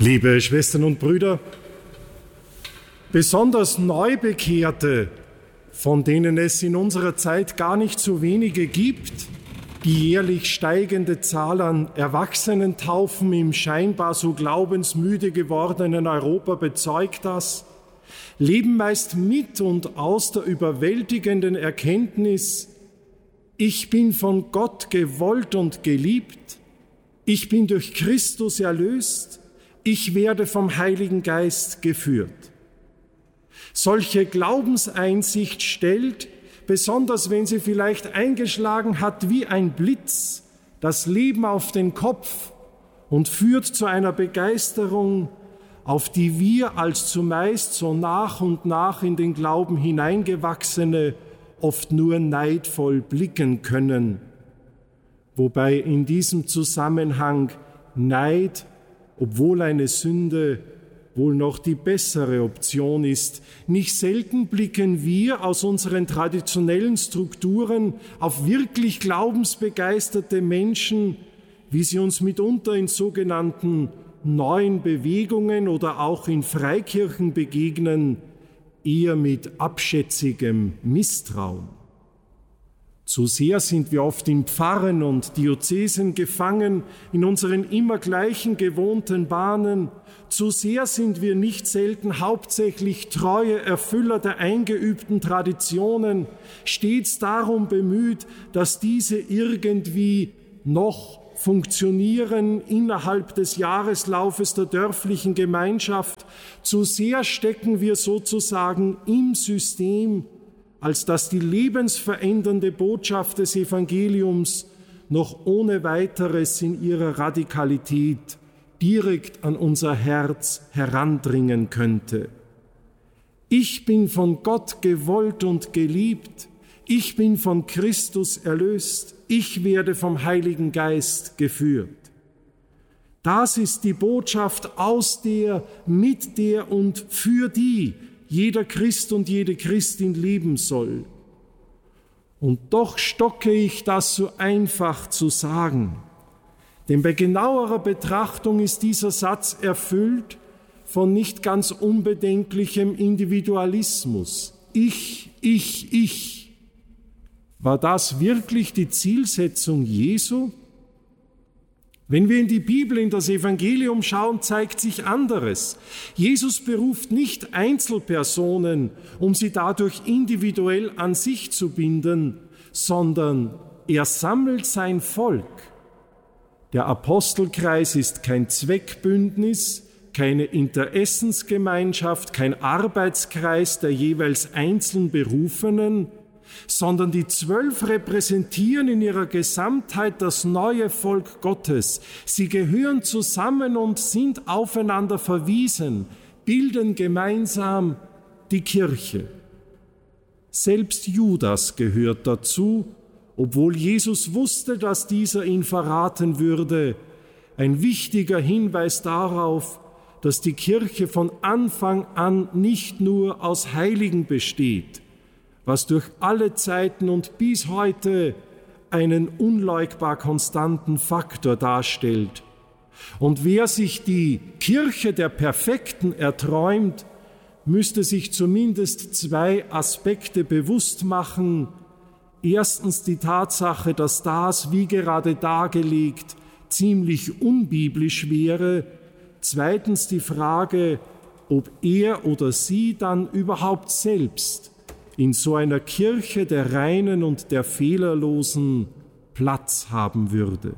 Liebe Schwestern und Brüder, besonders Neubekehrte, von denen es in unserer Zeit gar nicht so wenige gibt, die jährlich steigende Zahl an Erwachsenentaufen im scheinbar so glaubensmüde gewordenen Europa bezeugt das, leben meist mit und aus der überwältigenden Erkenntnis: Ich bin von Gott gewollt und geliebt, ich bin durch Christus erlöst, ich werde vom Heiligen Geist geführt. Solche Glaubenseinsicht stellt, besonders wenn sie vielleicht eingeschlagen hat wie ein Blitz, das Leben auf den Kopf und führt zu einer Begeisterung, auf die wir als zumeist so nach und nach in den Glauben hineingewachsene oft nur neidvoll blicken können. Wobei in diesem Zusammenhang Neid, obwohl eine Sünde, wohl noch die bessere Option ist. Nicht selten blicken wir aus unseren traditionellen Strukturen auf wirklich glaubensbegeisterte Menschen, wie sie uns mitunter in sogenannten neuen Bewegungen oder auch in Freikirchen begegnen, eher mit abschätzigem Misstrauen. Zu sehr sind wir oft in Pfarren und Diözesen gefangen, in unseren immer gleichen gewohnten Bahnen. Zu sehr sind wir nicht selten hauptsächlich treue Erfüller der eingeübten Traditionen, stets darum bemüht, dass diese irgendwie noch funktionieren innerhalb des Jahreslaufes der dörflichen Gemeinschaft. Zu sehr stecken wir sozusagen im System, als dass die lebensverändernde Botschaft des Evangeliums noch ohne weiteres in ihrer Radikalität direkt an unser Herz herandringen könnte. Ich bin von Gott gewollt und geliebt, ich bin von Christus erlöst, ich werde vom Heiligen Geist geführt. Das ist die Botschaft, aus der, mit der und für die jeder Christ und jede Christin leben soll. Und doch stocke ich das so einfach zu sagen. Denn bei genauerer Betrachtung ist dieser Satz erfüllt von nicht ganz unbedenklichem Individualismus. Ich. War das wirklich die Zielsetzung Jesu? Wenn wir in die Bibel, in das Evangelium schauen, zeigt sich anderes. Jesus beruft nicht Einzelpersonen, um sie dadurch individuell an sich zu binden, sondern er sammelt sein Volk. Der Apostelkreis ist kein Zweckbündnis, keine Interessensgemeinschaft, kein Arbeitskreis der jeweils einzeln Berufenen, sondern die 12 repräsentieren in ihrer Gesamtheit das neue Volk Gottes. Sie gehören zusammen und sind aufeinander verwiesen, bilden gemeinsam die Kirche. Selbst Judas gehört dazu, obwohl Jesus wusste, dass dieser ihn verraten würde. Ein wichtiger Hinweis darauf, dass die Kirche von Anfang an nicht nur aus Heiligen besteht, was durch alle Zeiten und bis heute einen unleugbar konstanten Faktor darstellt. Und wer sich die Kirche der Perfekten erträumt, müsste sich zumindest 2 Aspekte bewusst machen. Erstens die Tatsache, dass das, wie gerade dargelegt, ziemlich unbiblisch wäre. Zweitens die Frage, ob er oder sie dann überhaupt selbst in so einer Kirche der Reinen und der Fehlerlosen Platz haben würde.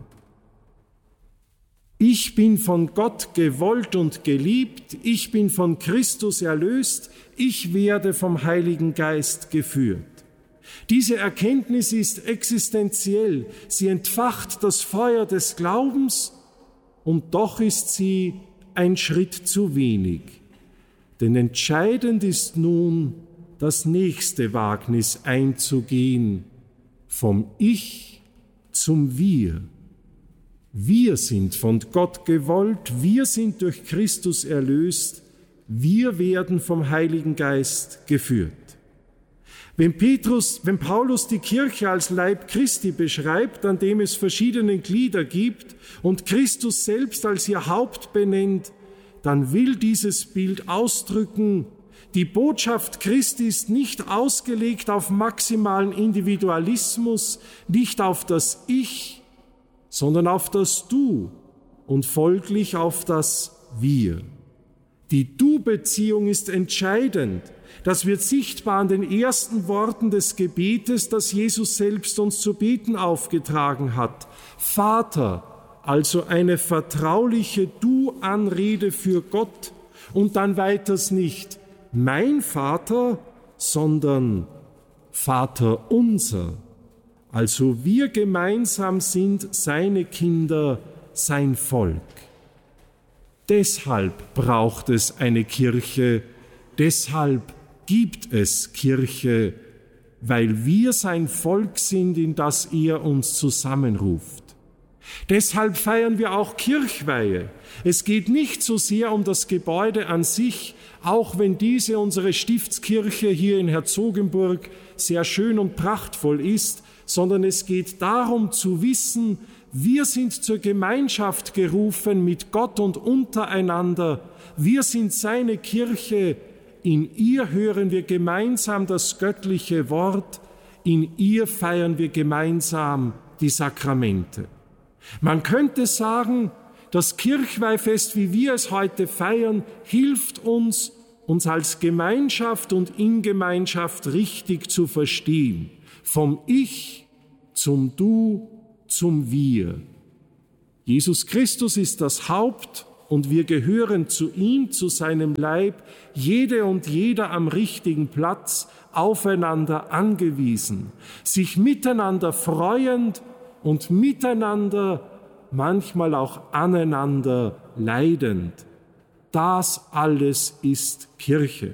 Ich bin von Gott gewollt und geliebt, ich bin von Christus erlöst, ich werde vom Heiligen Geist geführt. Diese Erkenntnis ist existenziell, sie entfacht das Feuer des Glaubens und doch ist sie ein Schritt zu wenig. Denn entscheidend ist nun, das nächste Wagnis einzugehen, vom Ich zum Wir. Wir sind von Gott gewollt, wir sind durch Christus erlöst, wir werden vom Heiligen Geist geführt. Wenn Paulus die Kirche als Leib Christi beschreibt, an dem es verschiedene Glieder gibt und Christus selbst als ihr Haupt benennt, dann will dieses Bild ausdrücken, die Botschaft Christi ist nicht ausgelegt auf maximalen Individualismus, nicht auf das Ich, sondern auf das Du und folglich auf das Wir. Die Du-Beziehung ist entscheidend. Das wird sichtbar an den ersten Worten des Gebetes, das Jesus selbst uns zu beten aufgetragen hat. Vater, also eine vertrauliche Du-Anrede für Gott und dann weiters nicht mein Vater, sondern Vater unser. Also wir gemeinsam sind seine Kinder, sein Volk. Deshalb braucht es eine Kirche, deshalb gibt es Kirche, weil wir sein Volk sind, in das er uns zusammenruft. Deshalb feiern wir auch Kirchweihe. Es geht nicht so sehr um das Gebäude an sich, auch wenn diese unsere Stiftskirche hier in Herzogenburg sehr schön und prachtvoll ist, sondern es geht darum zu wissen, wir sind zur Gemeinschaft gerufen mit Gott und untereinander. Wir sind seine Kirche. In ihr hören wir gemeinsam das göttliche Wort. In ihr feiern wir gemeinsam die Sakramente. Man könnte sagen, das Kirchweihfest, wie wir es heute feiern, hilft uns als Gemeinschaft und in Gemeinschaft richtig zu verstehen. Vom Ich zum Du, zum Wir. Jesus Christus ist das Haupt und wir gehören zu ihm, zu seinem Leib, jede und jeder am richtigen Platz, aufeinander angewiesen, sich miteinander freuend und miteinander, manchmal auch aneinander leidend. Das alles ist Kirche.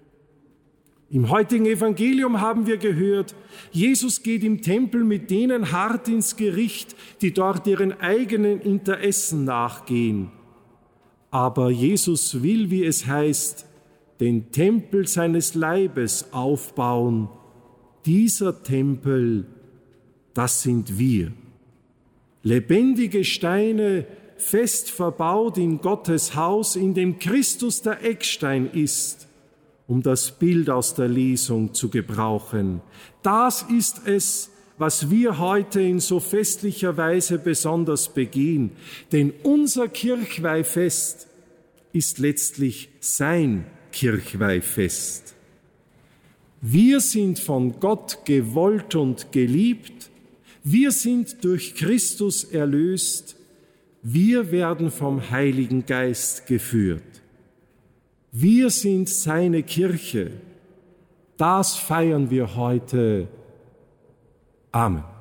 Im heutigen Evangelium haben wir gehört, Jesus geht im Tempel mit denen hart ins Gericht, die dort ihren eigenen Interessen nachgehen. Aber Jesus will, wie es heißt, den Tempel seines Leibes aufbauen. Dieser Tempel, das sind wir. Lebendige Steine, fest verbaut in Gottes Haus, in dem Christus der Eckstein ist, um das Bild aus der Lesung zu gebrauchen. Das ist es, was wir heute in so festlicher Weise besonders begehen. Denn unser Kirchweihfest ist letztlich sein Kirchweihfest. Wir sind von Gott gewollt und geliebt. Wir sind durch Christus erlöst. Wir werden vom Heiligen Geist geführt. Wir sind seine Kirche. Das feiern wir heute. Amen.